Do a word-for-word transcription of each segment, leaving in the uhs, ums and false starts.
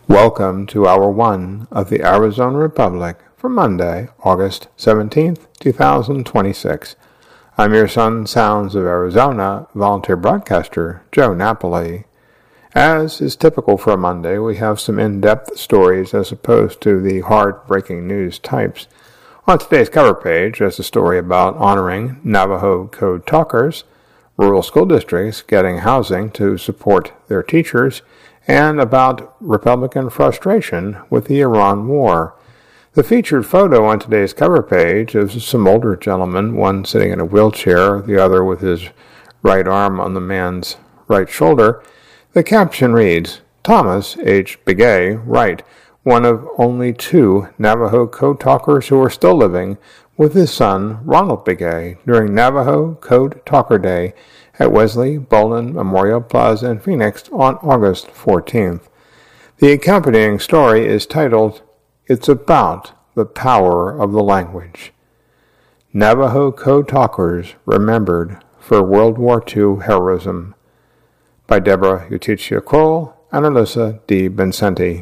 Welcome to Hour one of the Arizona Republic for Monday, August seventeenth, two thousand twenty-six. I'm your Sun Sounds of Arizona volunteer broadcaster, Joe Napoli. As is typical for a Monday, we have some in-depth stories as opposed to the hard-breaking news types. On today's cover page, there's a story about honoring Navajo Code Talkers, rural school districts getting housing to support their teachers, and about Republican frustration with the Iran war. The featured photo on today's cover page is some older gentlemen, one sitting in a wheelchair, the other with his right arm on the man's right shoulder. The caption reads, Thomas H. Begay, Wright, one of only two Navajo Code Talkers who are still living, with his son, Ronald Begay, during Navajo Code Talker Day at Wesley Bolin Memorial Plaza in Phoenix on August fourteenth. The accompanying story is titled, It's About the Power of the Language. Navajo Code Talkers Remembered for World War Two Heroism by Deborah Uticia Kroll and Alyssa D. Vincenti.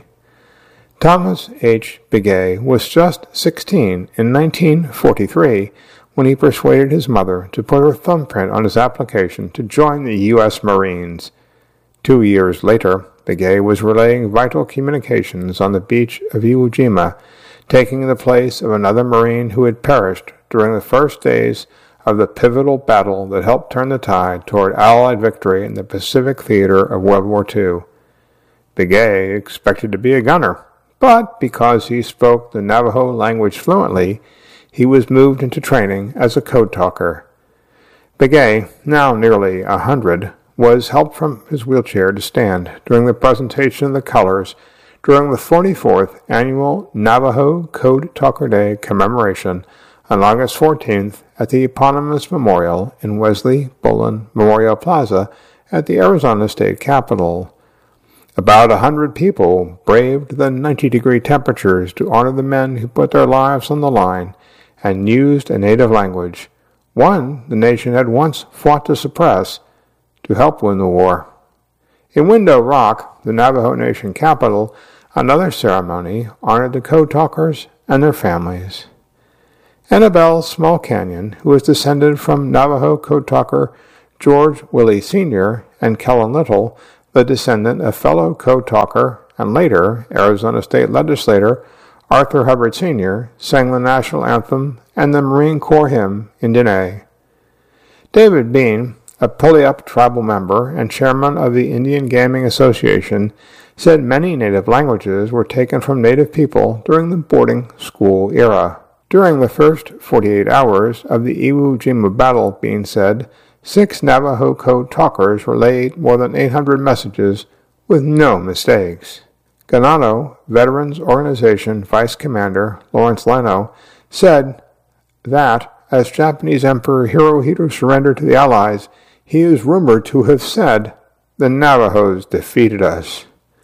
Thomas H. Begay was just sixteen in nineteen forty-three when he persuaded his mother to put her thumbprint on his application to join the U S Marines. Two years later, Begay was relaying vital communications on the beach of Iwo Jima, taking the place of another Marine who had perished during the first days of the pivotal battle that helped turn the tide toward Allied victory in the Pacific theater of World War Two. Begay expected to be a gunner, but because he spoke the Navajo language fluently, he was moved into training as a code talker. Begay, now nearly a hundred, was helped from his wheelchair to stand during the presentation of the colors during the forty-fourth Annual Navajo Code Talker Day commemoration on August fourteenth at the eponymous memorial in Wesley Bolin Memorial Plaza at the Arizona State Capitol. About a hundred people braved the ninety-degree temperatures to honor the men who put their lives on the line and used a native language, one the nation had once fought to suppress, to help win the war. In Window Rock, the Navajo Nation capital, another ceremony honored the code talkers and their families. Annabelle Small Canyon, who is descended from Navajo code talker George Willie Senior and Kellen Little, the descendant of fellow code talker and later Arizona State legislator Arthur Hubbard Senior, sang the national anthem and the Marine Corps hymn in Diné. David Bean, a Puyallup tribal member and chairman of the Indian Gaming Association, said many native languages were taken from native people during the boarding school era. During the first forty-eight hours of the Iwo Jima battle, Bean said, six Navajo code talkers relayed more than eight hundred messages with no mistakes. Ganano Veterans Organization Vice Commander Lawrence Leno said that, as Japanese Emperor Hirohito surrendered to the Allies, he is rumored to have said, the Navajos defeated us.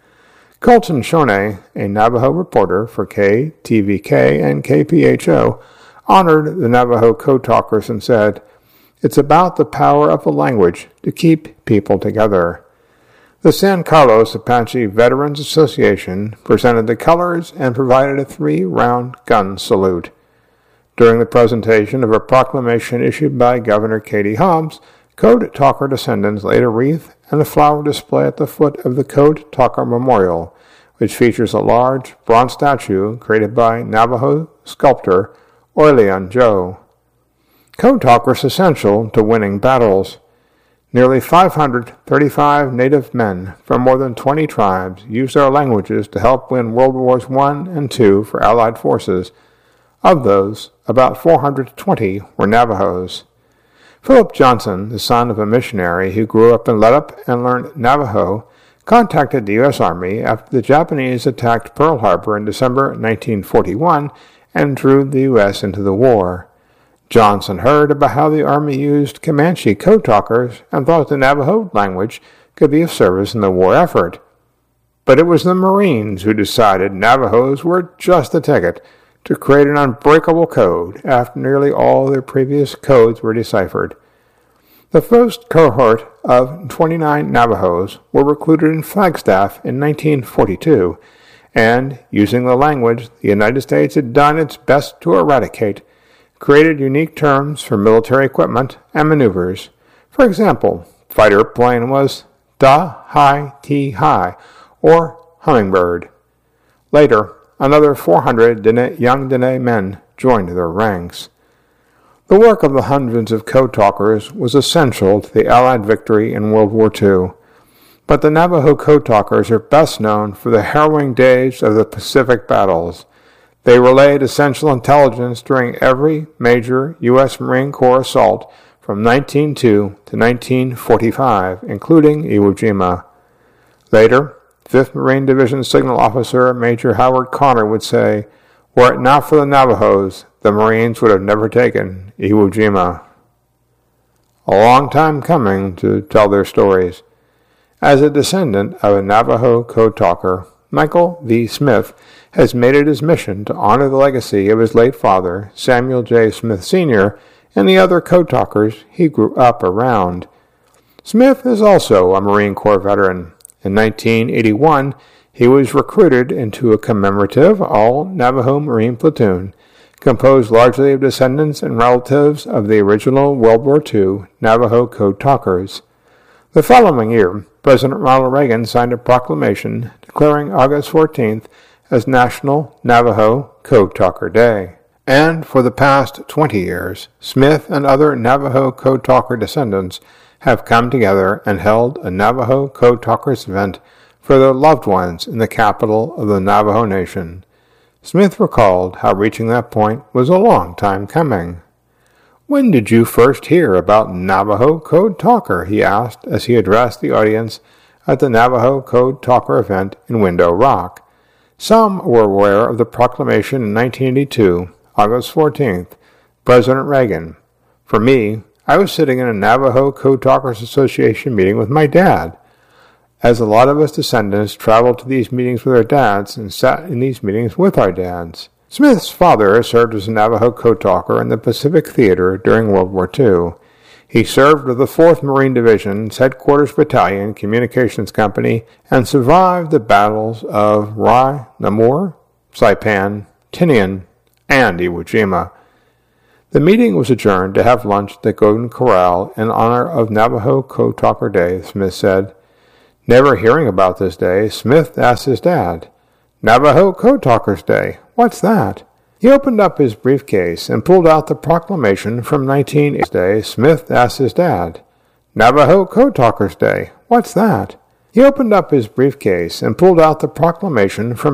Colton Shone, a Navajo reporter for K T V K and K P H O, honored the Navajo code talkers and said, it's about the power of the language to keep people together. The San Carlos Apache Veterans Association presented the colors and provided a three-round gun salute. During the presentation of a proclamation issued by Governor Katie Hobbs, Code Talker descendants laid a wreath and a flower display at the foot of the Code Talker Memorial, which features a large bronze statue created by Navajo sculptor Oilean Joe. Code Talker is essential to winning battles. Nearly five hundred thirty-five native men from more than twenty tribes used their languages to help win World Wars One and Two for Allied forces. Of those, about four hundred twenty were Navajos. Philip Johnson, the son of a missionary who grew up in Ledup and learned Navajo, contacted the U S Army after the Japanese attacked Pearl Harbor in December nineteen forty-one and drew the U S into the war. Johnson heard about how the Army used Comanche code talkers and thought the Navajo language could be of service in the war effort. But it was the Marines who decided Navajos were just the ticket to create an unbreakable code after nearly all their previous codes were deciphered. The first cohort of twenty-nine Navajos were recruited in Flagstaff in nineteen forty-two, and, using the language the United States had done its best to eradicate, created unique terms for military equipment and maneuvers. For example, fighter plane was Da Hai Ti Hai, or Hummingbird. Later, another four hundred Dene, young Dene men joined their ranks. The work of the hundreds of code talkers was essential to the Allied victory in World War Two, but the Navajo code talkers are best known for the harrowing days of the Pacific battles. They relayed essential intelligence during every major U S Marine Corps assault from nineteen oh two to nineteen forty-five, including Iwo Jima. Later, fifth Marine Division Signal Officer Major Howard Connor would say, "Were it not for the Navajos, the Marines would have never taken Iwo Jima." A long time coming to tell their stories. As a descendant of a Navajo code talker, Michael V. Smith has made it his mission to honor the legacy of his late father, Samuel J. Smith Senior, and the other code talkers he grew up around. Smith is also a Marine Corps veteran. In nineteen eighty-one, he was recruited into a commemorative all-Navajo Marine platoon, composed largely of descendants and relatives of the original World War Two Navajo code talkers. The following year, President Ronald Reagan signed a proclamation declaring August fourteenth as National Navajo Code Talker Day. And for the past twenty years, Smith and other Navajo code talker descendants have come together and held a Navajo Code Talkers event for their loved ones in the capital of the Navajo Nation. Smith recalled how reaching that point was a long time coming. "When did you first hear about Navajo Code Talker?" he asked as he addressed the audience at the Navajo Code Talker event in Window Rock. Some were aware of the proclamation in nineteen eighty-two, August fourteenth, President Reagan. For me, I was sitting in a Navajo Code Talkers Association meeting with my dad. As a lot of us descendants traveled to these meetings with our dads and sat in these meetings with our dads. Smith's father served as a Navajo code talker in the Pacific Theater during World War Two. He served with the fourth Marine Division's Headquarters Battalion Communications Company and survived the battles of Rai, Namur, Saipan, Tinian, and Iwo Jima. The meeting was adjourned to have lunch at the Golden Corral in honor of Navajo Code Talker Day, Smith said. Never hearing about this day, Smith asked his dad, "Navajo Code Talkers Day, what's that?" He opened up his briefcase and pulled out the proclamation from nineteen eighty. Day, Smith asked his dad, "Navajo Code Talkers Day, what's that?" He opened up his briefcase and pulled out the proclamation from